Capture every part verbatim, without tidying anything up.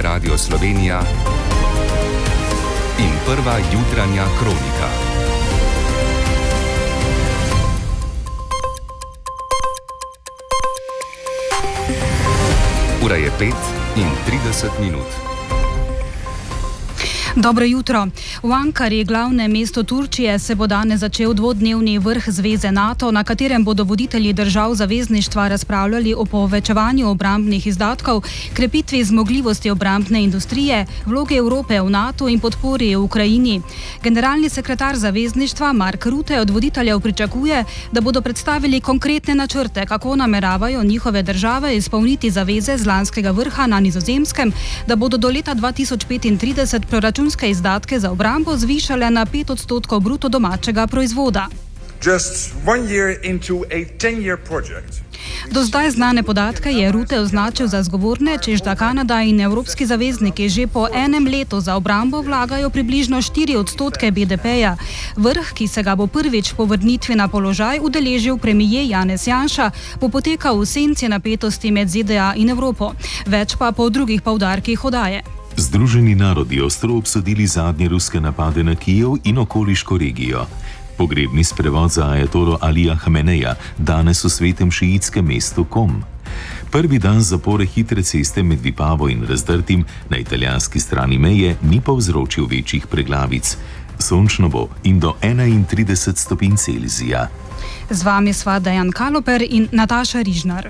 Radio Slovenija in prva jutranja kronika. Ura je pet in trideset minut. Dobro jutro. V Ankari, glavnem mestu Turčije, se bo danes začel dvodnevni vrh Zveze NATO, na katerem bodo voditelji držav zavezništva razpravljali o povečevanju obrambnih izdatkov, krepitvi zmogljivosti obrambne industrije, vloge Evrope v NATO in podpori Ukrajini. Generalni sekretar zavezništva Mark Rutte od voditeljev pričakuje, da bodo predstavili konkretne načrte, kako nameravajo njihove države izpolniti zaveze z lanskega vrha na Nizozemskem, da bodo do leta dva tisoč petintrideset proračunske izdatke za obrambo zvišale na pet odstotkov bruto domačega proizvoda. Do zdaj znane podatke je Rutte označil za zgovorne, češ da Kanada in evropski zavezniki že po enem letu za obrambo vlagajo približno štiri odstotke B D P-ja. Vrh, ki se ga bo prvič po vrnitvi na položaj udeležil premijer Janez Janša, bo potekal v senci napetosti med Z D A in Evropo. Več pa po drugih poudarkih oddaje. Združeni narodi ostro obsodili zadnje ruske napade na Kijev in okoliško regijo. Pogrebni sprevod za ajatolo Alija Hameneja danes v svetem šiitskem mestu Kom. Prvi dan zapore hitre ceste med Vipavo in Razdrtim na italijanski strani meje ni povzročil večjih preglavic. Sončno bo in do enaintrideset stopinj Celzija. Z vami sva Dejan Kaloper in Nataša Rižnar.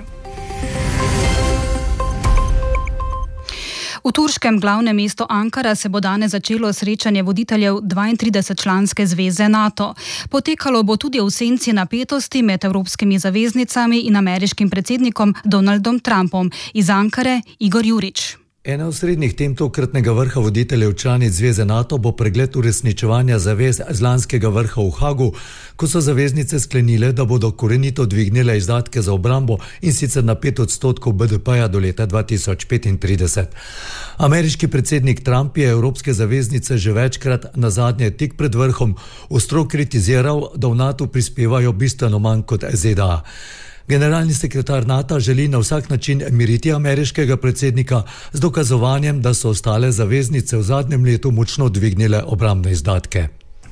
V turškem glavnem mestu Ankara se bo danes začelo srečanje voditeljev dvaintridesetčlanske zveze NATO. Potekalo bo tudi v senci napetosti med evropskimi zaveznicami in ameriškim predsednikom Donaldom Trumpom. Iz Ankare Igor Jurič. Ena od srednjih tem tokratnega vrha voditeljev članic Zveze NATO bo pregled uresničevanja zavez z lanskega vrha v Hagu, ko so zaveznice sklenile, da bodo korenito dvignile izdatke za obrambo in sicer na pet odstotkov B D P-ja do leta dva tisoč petintrideset. Ameriški predsednik Trump je evropske zaveznice že večkrat, nazadnje tik pred vrhom, ostro kritiziral, da v NATO prispevajo bistveno manj kot Z D A. Generalni sekretar NATO želi na vsak način miriti ameriškega predsednika z dokazovanjem, da so ostale zaveznice v zadnjem letu močno dvignile obrambne izdatke.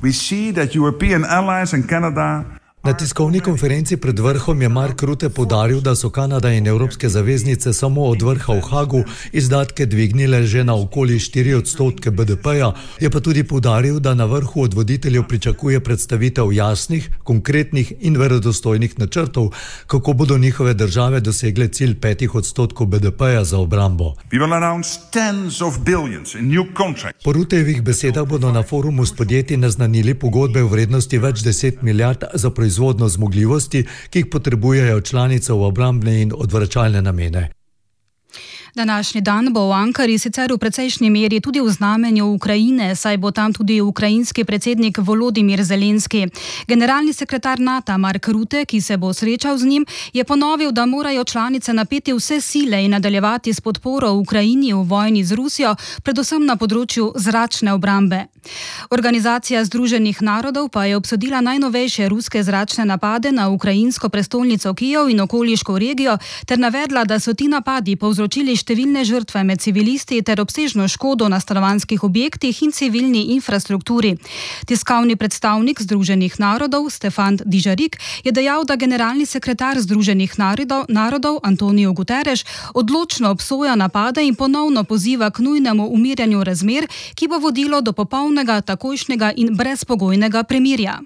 Na tiskovni konferenci pred vrhom je Mark Rutte poudaril, da so Kanada in evropske zaveznice samo od vrha v Hagu izdatke dvignile že na okoli štiri odstotke B D P-ja, je pa tudi poudaril, da na vrhu od voditeljev pričakuje predstavitev jasnih, konkretnih in verodostojnih načrtov, kako bodo njihove države dosegle cilj petih odstotkov B D P-ja za obrambo. Po Ruttejevih besedah bodo na forumu s podjetji naznanili pogodbe v vrednosti več deset milijard za proizvodnjo izvodno zmogljivosti, ki jih potrebujejo članice v obrambne in odvračalne namene. Današnji dan bo v Ankari sicer v precejšnji meri tudi v znamenju Ukrajine, saj bo tam tudi ukrajinski predsednik Volodimir Zelenski. Generalni sekretar NATO Mark Rutte, ki se bo srečal z njim, je ponovil, da morajo članice napeti vse sile in nadaljevati s podporo Ukrajini v vojni z Rusijo, predvsem na področju zračne obrambe. Organizacija Združenih narodov pa je obsodila najnovejše ruske zračne napade na ukrajinsko prestolnico Kijev in okoliško regijo ter navedla, da so ti napadi povzročili številne žrtve med civilisti ter obsežno škodo na stanovanjskih objektih in civilni infrastrukturi. Tiskovni predstavnik Združenih narodov Stefan Dujarric je dejal, da generalni sekretar Združenih narodov, narodov Antonio Guterres odločno obsoja napade in ponovno poziva k nujnemu umirjanju razmer, ki bo vodilo do popolnega, takojšnjega in brezpogojnega premirja.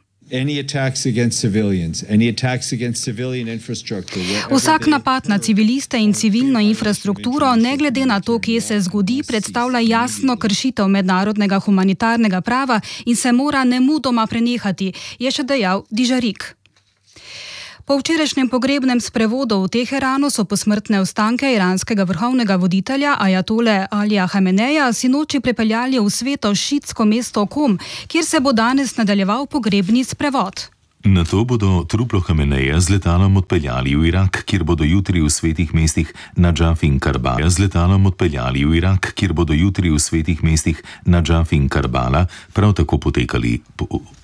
Vsak napad na civiliste in civilno infrastrukturo, ne glede na to, kje se zgodi, predstavlja jasno kršitev mednarodnega humanitarnega prava in se mora nemudoma prenehati, je še dejal Dujarric. Po včerajšnjem pogrebnem sprevodu v Teheranu so posmrtne ostanke iranskega vrhovnega voditelja ajatole Alija Hameneja sinoči prepeljali v sveto šiitsko mesto Kom, kjer se bo danes nadaljeval pogrebni sprevod. Nato bodo truplo Hameneja z letalom odpeljali v Irak, kjer bodo jutri v svetih mestih Nadžaf in Karbala. Z letalom odpeljali v Irak, kjer bodo jutri v svetih mestih Nadžaf in Karbala prav tako potekali, po,